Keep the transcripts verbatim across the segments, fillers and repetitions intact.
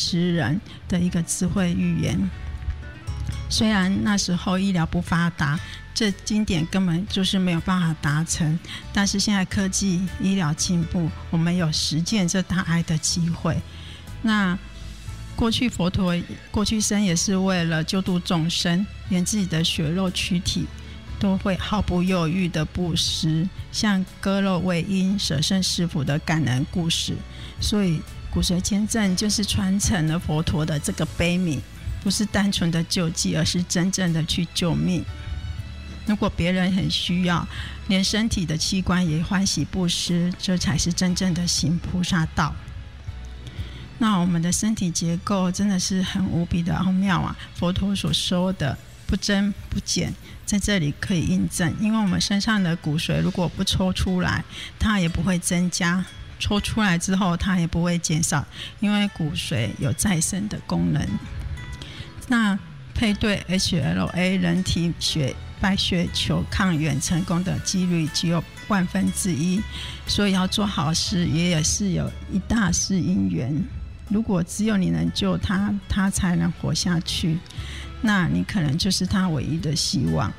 诗人的一个智慧寓言。虽然那时候医疗不发达，这经典根本就是没有办法达成，但是现在科技医疗进步，我们有实践这大爱的机会。那过去佛陀过去生也是为了救度众生，连自己的血肉躯体都会毫不犹豫的布施，像割肉为因舍身食腐的感人故事。所以骨髓捐赠就是传承了佛陀的这个悲悯，不是单纯的救济，而是真正的去救命。如果别人很需要，连身体的器官也欢喜布施，这才是真正的行菩萨道。那我们的身体结构真的是很无比的奥妙啊！佛陀所说的不增不减，在这里可以印证。因为我们身上的骨髓如果不抽出来，它也不会增加；抽出来之后，它也不会减少，因为骨髓有再生的功能。那配对 H L A 人体血白血球抗原成功的几率只有万分之一，所以要做好事也是有一大事因缘。如果只有你能救他，他才能活下去，那你可能就是他唯一的希望。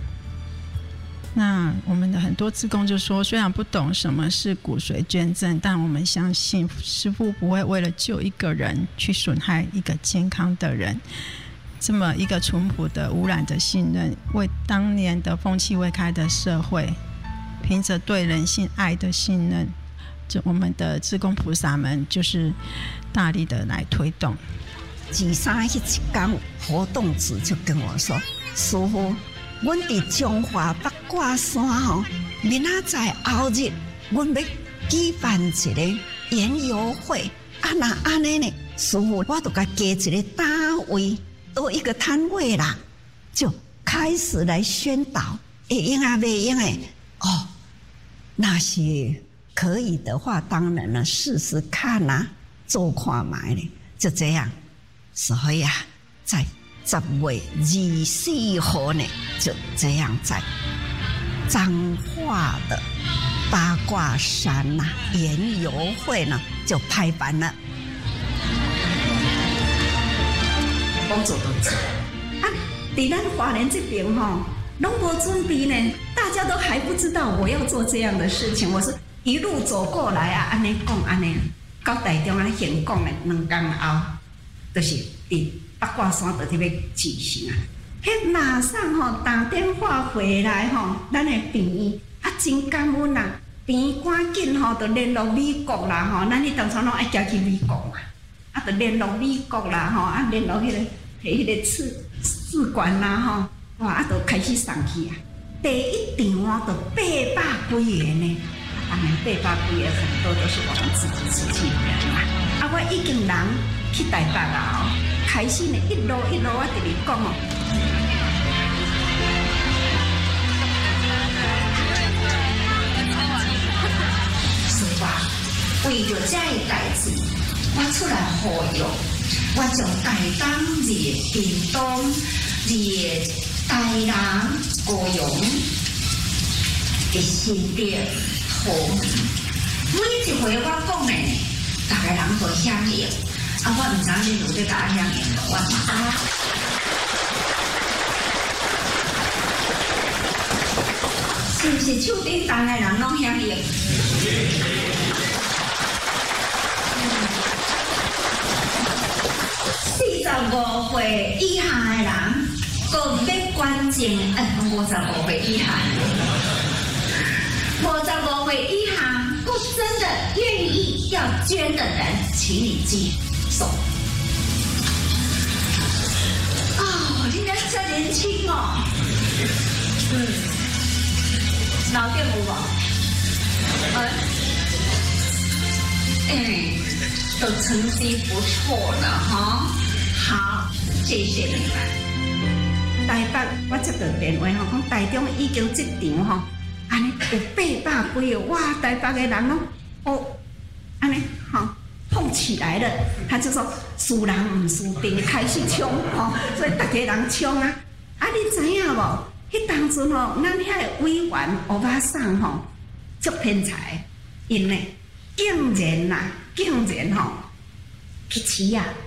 那我们的很多志工就说，虽然不懂什么是骨髓捐赠，但我们相信师父不会为了救一个人去损害一个健康的人。这么一个淳朴的无染的信任，为当年的风气未开的社会，凭着对人性爱的信任，就我们的志工菩萨们就是大力的来推动。 二三那一天，活动组就跟我说：“师父，我伫中华八卦山吼，明仔载后日，我要举办一个研游会。啊，那安尼呢？师父，我就甲加一个单位。”多一个摊位啦，就开始来宣导，会用啊未用诶哦，那些可以的话，当然了，试试看啦、啊，做看卖咧，就这样。所以啊，在十月二四号呢，就这样在彰化的八卦山呐、啊、研游会呢就拍板了。工作都做啊！在咱华人这边哈，拢无准备呢，大家都还不知道我要做这样的事情。我是一路走过来啊，安尼讲安尼，到台中安尼现讲的两天后，就是伫八卦山就特别举行啊。迄马上吼打电话回来吼，咱的病啊真感恩啊，病赶紧吼就联络美国啦吼，咱迄当初拢爱行去美国嘛。啊，就联络美国啦，吼，啊，联络迄、那个、迄个使使馆啦，吼，哇，啊，就开始送去啊。第一场啊，就八百几个呢，当然八百几个很多都是我们自己自己人啦。啊，我已经人去台北啦，哦，开始呢，一路一路啊，直直讲哦。是吧？为着这个代志。我出来呼吁，我从台东热屏东热台南高雄的新店土，每一回我讲的，大家人都响应，啊，我唔知你有对大家响应无？我嘛是不是手顶大家人拢响应？四十五岁以下的人，共要关键，哎，五十五岁以下，五十五岁以下，不真的愿意要捐的人，请你举手。哦，你们这年轻哦，嗯，脑电有无？哎，哎。都成绩不错了哈，好，谢谢你们。台北我接到电话吼，讲台中已经这场吼，安尼有八百几个，哇，台北的人拢哦，安尼吼碰起来了，他就说输人唔输阵，开始冲吼，所以大家人冲啊！啊，你知影无？迄当阵吼，咱遐个委员欧巴桑吼，足天才，因呢竟然呐。竟然吼去饲啊！